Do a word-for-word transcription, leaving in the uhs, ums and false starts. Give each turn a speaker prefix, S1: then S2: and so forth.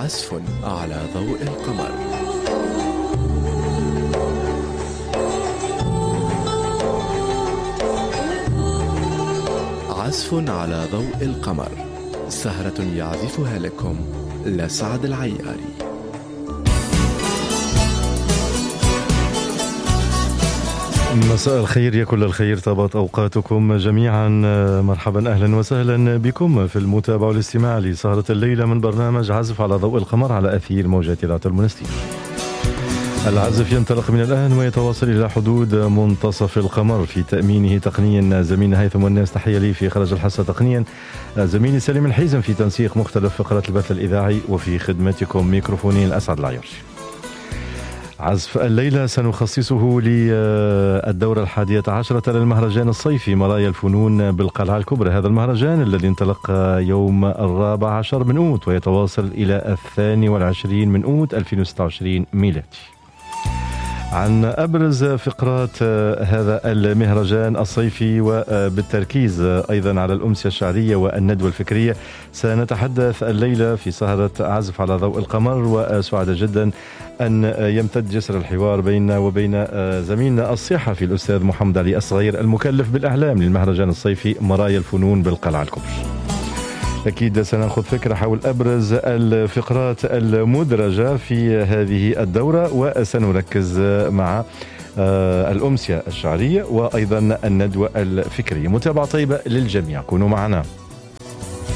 S1: عزف على ضوء القمر. عزف على ضوء القمر، سهرة يعزفها لكم لسعد العياري.
S2: مساء الخير يا كل الخير، طابت أوقاتكم جميعا. مرحبا أهلا وسهلا بكم في المتابعة والاستماع لسهرة الليلة من برنامج عزف على ضوء القمر على أثير موجات إذاعة المنستير. العزف ينطلق من الآن ويتواصل إلى حدود منتصف القمر، في تأمينه تقنيا زميلنا هيثم والناس، تحية لي في خرج الحاسة تقنيا زميلي سليم الحيزم، في تنسيق مختلف فقرات البث الإذاعي، وفي خدمتكم ميكروفونين الأسعد العياري. عزف الليلة سنخصصه للدورة الحادية عشرة للمهرجان الصيفي مرايا الفنون بالقلعة الكبرى. هذا المهرجان الذي انطلق يوم الرابع عشر من أوت ويتواصل إلى الثاني والعشرين من أوت ألفين وستة وعشرين ميلادي. عن أبرز فقرات هذا المهرجان الصيفي وبالتركيز أيضا على الأمسية الشعرية والندوة الفكرية سنتحدث الليلة في سهرة عزف على ضوء القمر، وسعد جدا أن يمتد جسر الحوار بيننا وبين زميلنا الصحفي الأستاذ محمد علي الصغير المكلف بالأعلام للمهرجان الصيفي مرايا الفنون بالقلعة الكبرى. أكيد سنأخذ فكرة حول أبرز الفقرات المدرجة في هذه الدورة، وسنركز مع الأمسية الشعرية وأيضا الندوة الفكرية. متابعة طيبة للجميع، كونوا معنا.